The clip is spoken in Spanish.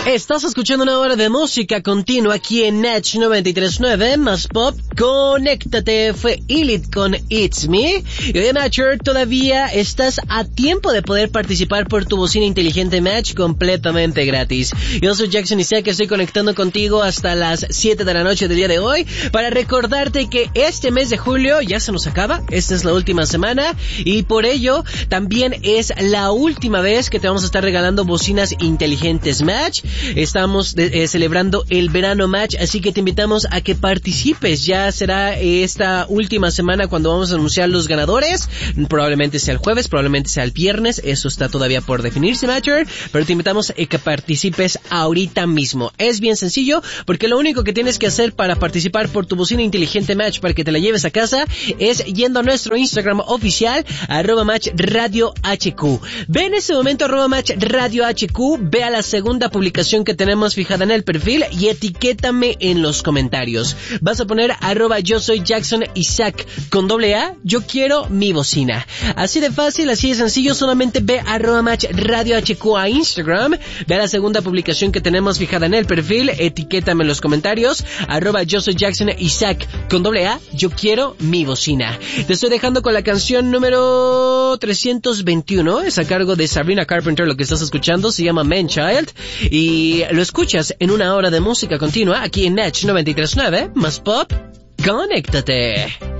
Estás escuchando una hora de música continua aquí en Natch 93.9, más pop. Conéctate, fue Elite con It's Me. Y oye, Matcher, todavía estás a tiempo de poder participar por tu bocina inteligente Match completamente gratis. Yo soy Jackson Isaac, estoy conectando contigo hasta las 7 de la noche del día de hoy para recordarte que este mes de julio ya se nos acaba. Esta es la última semana y por ello también es la última vez que te vamos a estar regalando bocinas inteligentes Match. Estamos celebrando el verano Match, así que te invitamos a que participes. Ya será esta última semana cuando vamos a anunciar los ganadores. Probablemente sea el jueves, probablemente sea el viernes. Eso está todavía por definirse, Matcher. Pero te invitamos a que participes ahorita mismo. Es bien sencillo, porque lo único que tienes que hacer para participar por tu bocina inteligente Match para que te la lleves a casa es yendo a nuestro Instagram oficial, @MatchRadioHQ. Ve en ese momento @MatchRadioHQ, ve a la segunda publicación que tenemos fijada en el perfil y etiquétame en los comentarios. Vas a poner @yo soy Jackson Isaac con AA, yo quiero mi bocina. Así de fácil, así de sencillo, solamente ve @MatchRadioHQ a Instagram, ve a la segunda publicación que tenemos fijada en el perfil, etiquétame en los comentarios, @yo soy Jackson Isaac con AA, yo quiero mi bocina. Te estoy dejando con la canción número 321, es a cargo de Sabrina Carpenter, lo que estás escuchando se llama Man Child, y lo escuchas en una hora de música continua aquí en Natch 93.9, más pop, conéctate.